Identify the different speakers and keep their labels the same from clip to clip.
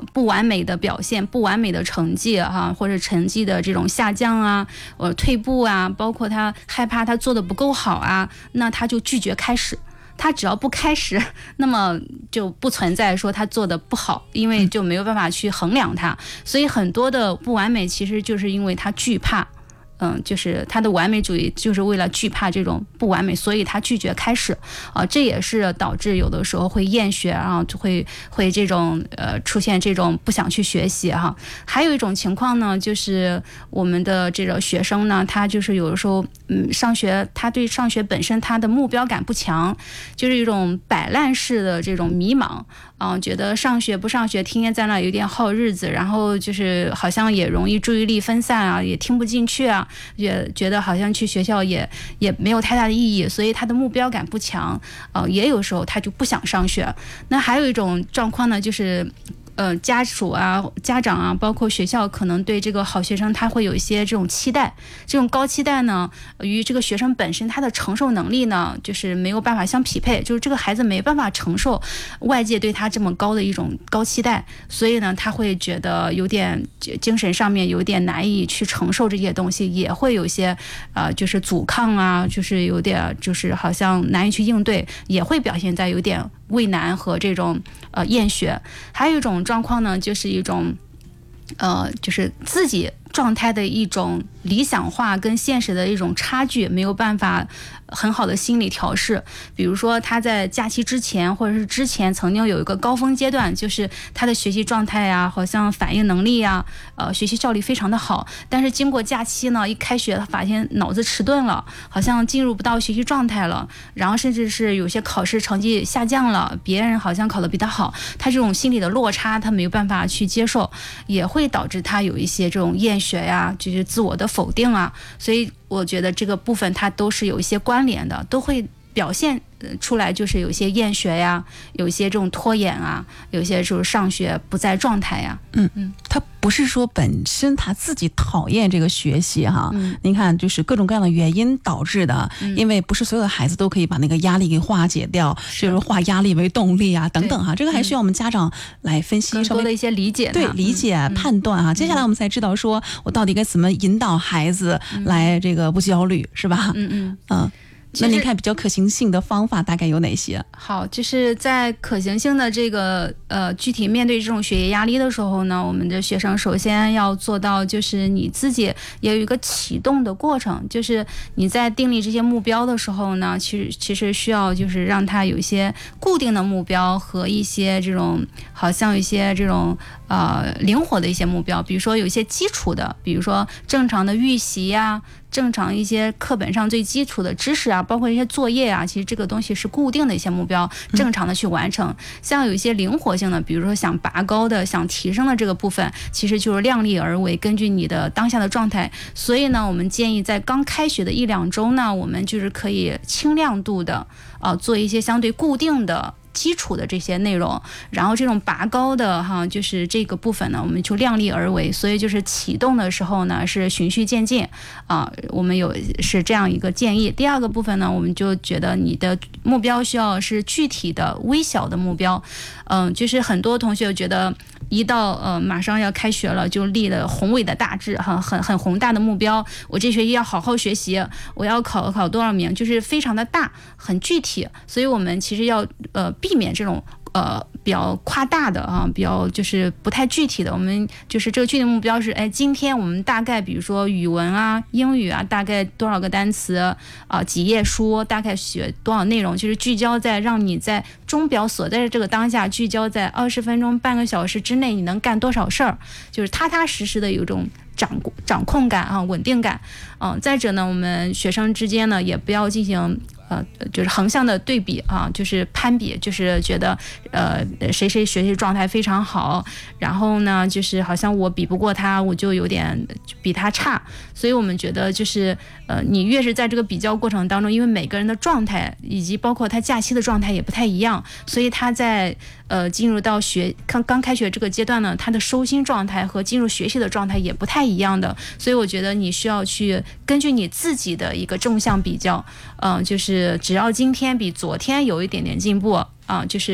Speaker 1: 不完美的表现、不完美的成绩或者成绩的这种下降啊，退步啊，包括他害怕他做的不够好啊，那他就拒绝开始。他只要不开始，那么就不存在说他做的不好，因为就没有办法去衡量他。所以很多的不完美其实就是因为他惧怕。就是他的完美主义就是为了惧怕这种不完美，所以他拒绝开始这也是导致有的时候会厌学就会这种出现这种不想去学习还有一种情况呢，就是我们的这个学生呢，他就是有的时候上学，他对上学本身他的目标感不强，就是一种摆烂式的这种迷茫觉得上学不上学，天天在那有点耗日子，然后就是好像也容易注意力分散也听不进去也觉得好像去学校也没有太大的意义，所以他的目标感不强也有时候他就不想上学。那还有一种状况呢，就是家属家长包括学校可能对这个好学生他会有一些这种期待，这种高期待呢，与这个学生本身他的承受能力呢，就是没有办法相匹配，就是这个孩子没办法承受外界对他这么高的一种高期待，所以呢，他会觉得有点精神上面有点难以去承受这些东西，也会有些就是阻抗就是有点就是好像难以去应对，也会表现在有点畏难和这种厌学。还有一种状况呢，就是一种就是自己状态的一种理想化跟现实的一种差距，没有办法很好的心理调试。比如说他在假期之前或者是之前曾经有一个高峰阶段，就是他的学习状态好像反应能力学习效率非常的好，但是经过假期呢，一开学发现脑子迟钝了，好像进入不到学习状态了，然后甚至是有些考试成绩下降了，别人好像考得比他好，他这种心理的落差他没有办法去接受，也会导致他有一些这种厌学就是自我的否定所以我觉得这个部分它都是有一些关联的，都会表现出来，就是有一些厌学有一些这种拖延有一些就是上学不在状态
Speaker 2: 他不是说本身他自己讨厌这个学习您看就是各种各样的原因导致的，因为不是所有的孩子都可以把那个压力给化解掉，就是化压力为动力等等这个还需要我们家长来分析，
Speaker 1: 更多的一些理解，
Speaker 2: 对，理解判断接下来我们才知道说我到底该怎么引导孩子来这个不焦虑，是吧？那您看比较可行性的方法大概有哪些？
Speaker 1: 好，就是在可行性的这个具体面对这种学业压力的时候呢，我们的学生首先要做到就是你自己也有一个启动的过程，就是你在订立这些目标的时候呢，其实需要就是让他有一些固定的目标和一些这种好像有一些这种灵活的一些目标，比如说有一些基础的，比如说正常的预习正常一些课本上最基础的知识包括一些作业其实这个东西是固定的一些目标，正常的去完成。像有一些灵活性的，比如说想拔高的、想提升的这个部分，其实就是量力而为，根据你的当下的状态。所以呢，我们建议在刚开学的1-2周呢，我们就是可以轻量度的做一些相对固定的基础的这些内容，然后这种拔高的就是这个部分呢，我们就量力而为。所以就是启动的时候呢，是循序渐进我们是这样一个建议。第二个部分呢，我们就觉得你的目标需要是具体的微小的目标就是很多同学觉得一到马上要开学了，就立了宏伟的大志很宏大的目标，我这学期要好好学习，我要考多少名，就是非常的大很具体。所以我们其实要避免这种比较夸大的比较就是不太具体的。我们就是这个具体目标是今天我们大概比如说语文英语大概多少个单词几页书，大概学多少内容，就是聚焦在让你在钟表所在的这个当下，聚焦在20分钟半个小时之内你能干多少事儿，就是踏踏实实的有一种掌控感稳定感再者呢，我们学生之间呢也不要进行就是横向的对比就是攀比，就是觉得谁学习状态非常好，然后呢就是好像我比不过他，我就有点比他差。所以我们觉得就是你越是在这个比较过程当中，因为每个人的状态以及包括他假期的状态也不太一样，所以他在进入到刚开学这个阶段呢，他的收心状态和进入学习的状态也不太一样的。所以我觉得你需要去根据你自己的一个正向比较就是只要今天比昨天有一点点进步就是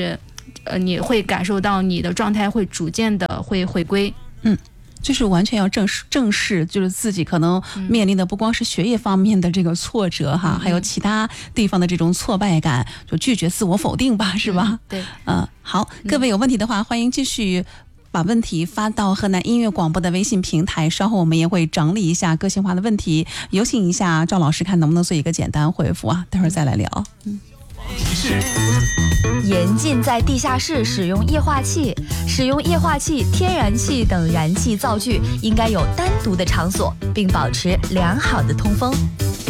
Speaker 1: 你会感受到你的状态会逐渐的会回归。
Speaker 2: 就是完全要正视，就是自己可能面临的不光是学业方面的这个挫折哈，还有其他地方的这种挫败感，就拒绝自我否定吧，是吧？
Speaker 1: 对，
Speaker 2: 好，各位有问题的话，欢迎继续把问题发到河南音乐广播的微信平台，稍后我们也会整理一下个性化的问题，有请一下赵老师看能不能做一个简单回复啊，待会儿再来聊。
Speaker 3: 严禁在地下室使用液化气，使用液化气、天然气等燃气灶具应该有单独的场所，并保持良好的通风。